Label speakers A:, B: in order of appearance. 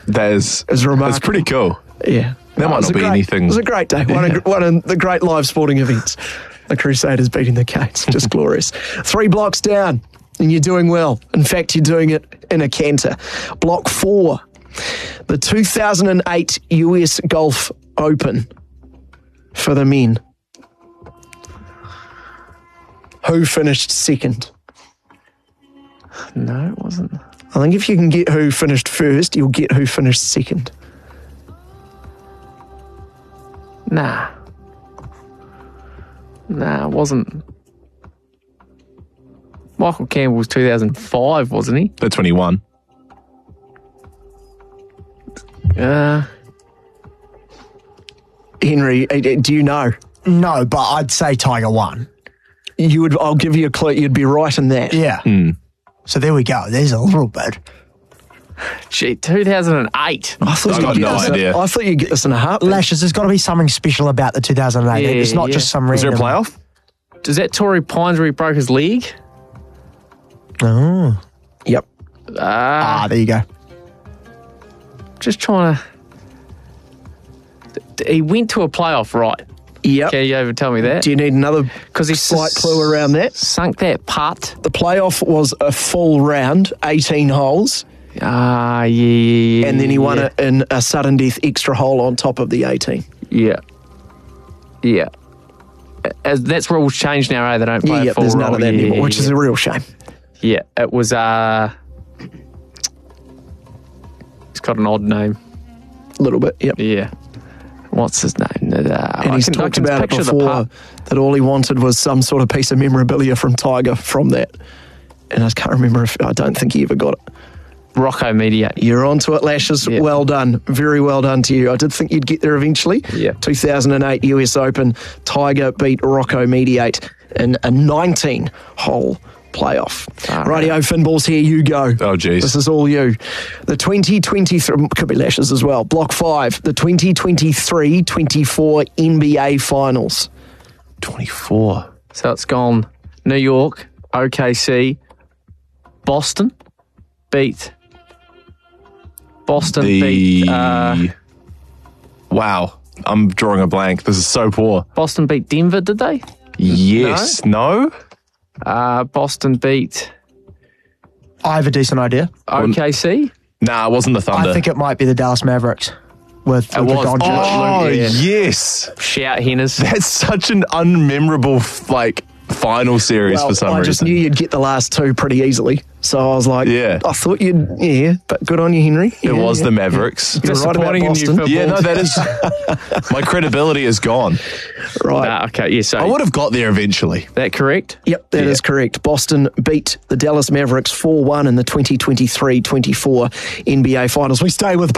A: It's
B: remarkable.
A: That's pretty cool.
B: Yeah.
A: There might not be anything.
B: It was a great day. One of the great live sporting events. The Crusaders beating the Canes. Just glorious. 3 blocks down, and you're doing well. In fact, you're doing it in a canter. Block 4, the 2008 US Golf Open for the men. Who finished second?
C: No, it wasn't.
B: I think if you can get who finished first, you'll get who finished second.
C: Nah, it wasn't. Michael Campbell was 2005, wasn't he?
A: That's when he won.
B: Henry, do you know?
D: No, but I'd say Tiger won.
B: I'll give you a clue. You'd be right in that.
D: Yeah. So there we go. There's a little bit.
C: Gee, 2008.
B: I thought
A: I've got no idea.
B: I thought you'd get this in a heartbeat.
D: Lashes, there's got to be something special about the 2008.
C: Yeah,
D: it's not just some
A: Was there
D: random...
A: a playoff?
C: Does that Torrey Pines where he broke his leg?
D: Oh.
B: Yep.
D: There you go.
C: Just trying to... He went to a playoff, right?
B: Yep.
C: Can you ever tell me that?
B: Do you need another
C: Because he
B: slight clue around that?
C: Sunk that putt.
B: The playoff was a full round, 18 holes,
C: Yeah.
B: and then he won it in a sudden death extra hole on top of the 18.
C: Yeah. As that's rules changed now, eh? They don't play a full
B: there's none
C: roll.
B: of that anymore, which is a real shame.
C: Yeah, it was... It's got an odd name.
B: A little bit, yep.
C: Yeah. What's his name?
B: And he's talked about it before, that all he wanted was some sort of piece of memorabilia from Tiger from that. And I can't remember I don't think he ever got it.
C: Rocco Mediate.
B: You're onto it, Lashes.
C: Yeah.
B: Well done. Very well done to you. I did think you'd get there eventually.
C: Yeah.
B: 2008 US Open, Tiger beat Rocco Mediate in a 19-hole playoff. Rightio, Finballs, here you go.
A: Oh, geez.
B: This is all you. The 2023, could be Lashes as well, Block 5, the 2023-24 NBA Finals.
A: 24.
C: So it's gone New York, OKC, Boston beat.
A: Wow. I'm drawing a blank. This is so poor.
C: Boston beat Denver, did they?
A: Yes. No?
C: Boston beat
D: I have a decent idea.
C: OKC.
A: Nah, it wasn't the Thunder.
D: I think it might be the Dallas Mavericks with
C: It was.
D: Doncic.
A: Oh,
C: Yeah.
A: yes.
C: Shout Henners.
A: That's such an unmemorable, final series for some
B: I
A: reason.
B: just knew you'd get the last two pretty easily. So I was like,
A: Yeah.
B: I thought but good on you, Henry.
A: It was the Mavericks.
B: You're right about
C: Disappointing in you,
B: Boston.
C: Phil.
A: Yeah, no, that is... My credibility is gone.
B: Right.
C: Okay, yeah, so
A: I would have got there eventually.
C: that correct?
B: Yep, that is correct. Boston beat the Dallas Mavericks 4-1 in the 2023-24 NBA Finals. We stay with